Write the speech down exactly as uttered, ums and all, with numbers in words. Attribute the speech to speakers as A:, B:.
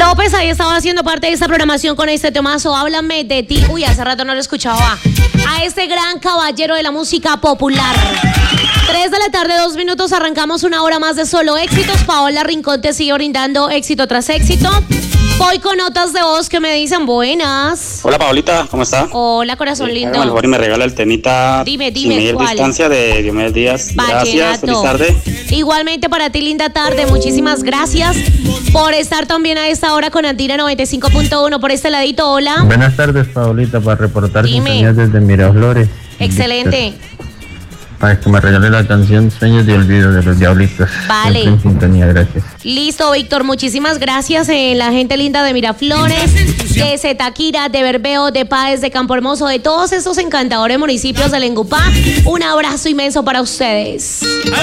A: López ahí estaba haciendo parte de esta programación con este temazo. Háblame de ti. Uy, hace rato no lo escuchaba. A este gran caballero de la música popular. Tres de la tarde, dos minutos, arrancamos una hora más de solo éxitos. Paola Rincón te sigue brindando éxito tras éxito. Voy con notas de voz que me dicen buenas.
B: Hola Paolita, ¿cómo está?
A: Hola, corazón
B: eh,
A: lindo.
B: Hágame el favor y me regala el temita.
A: Dime,
B: Sin
A: dime,
B: medir
A: ¿cuál?
B: distancia de Diomedes Díaz.
A: Vallenato.
B: Gracias, feliz tarde.
A: Igualmente para ti, linda tarde. Muchísimas gracias por estar también a esta hora con Andina noventa y cinco punto uno por este ladito. Hola.
C: Buenas tardes, Paolita, para reportar
A: Dime.
C: sintonías desde Miraflores.
A: Excelente.
C: Para que me regale la canción Sueños de Olvido de los Diablitos.
A: Vale.
C: Siempre en sintonía, gracias.
A: Listo, Víctor, muchísimas gracias. Eh, la gente linda de Miraflores, de Zetaquira, de Berbeo, de Páez, de Campo Hermoso, de todos estos encantadores municipios del Engupá. Un abrazo inmenso para ustedes.